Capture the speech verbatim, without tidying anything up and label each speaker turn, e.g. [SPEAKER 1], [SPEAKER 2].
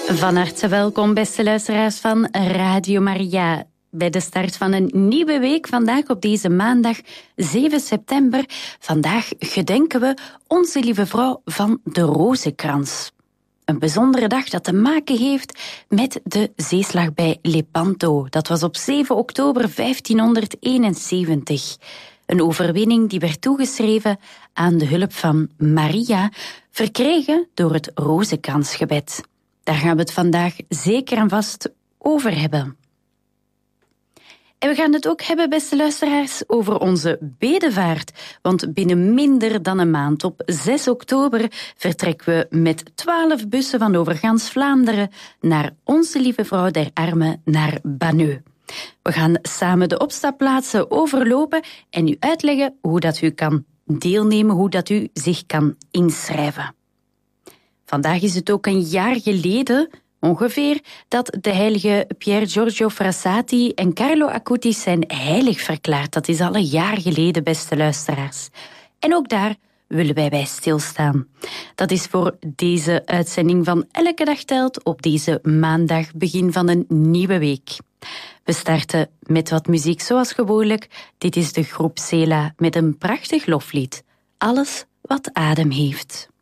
[SPEAKER 1] Van harte welkom, beste luisteraars van Radio Maria. Bij de start van een nieuwe week, vandaag op deze maandag zeven september. Vandaag gedenken we Onze Lieve Vrouw van de Rozenkrans. Een bijzondere dag dat te maken heeft met de zeeslag bij Lepanto. Dat was op zeven oktober vijftienhonderdeenenzeventig. Een overwinning die werd toegeschreven aan de hulp van Maria, verkregen door het Rozenkransgebed. Daar gaan we het vandaag zeker en vast over hebben. En we gaan het ook hebben, beste luisteraars, over onze bedevaart. Want binnen minder dan een maand, op zes oktober, vertrekken we met twaalf bussen van over gans Vlaanderen naar Onze Lieve Vrouw der Armen, naar Banneux. We gaan samen de opstapplaatsen overlopen en u uitleggen hoe dat u kan deelnemen, hoe dat u zich kan inschrijven. Vandaag is het ook een jaar geleden, ongeveer, dat de heilige Pier Giorgio Frassati en Carlo Acutis zijn heilig verklaard. Dat is al een jaar geleden, beste luisteraars. En ook daar willen wij bij stilstaan. Dat is voor deze uitzending van Elke Dag Telt op deze maandag, begin van een nieuwe week. We starten met wat muziek zoals gewoonlijk. Dit is de groep Sela met een prachtig loflied. Alles wat adem heeft.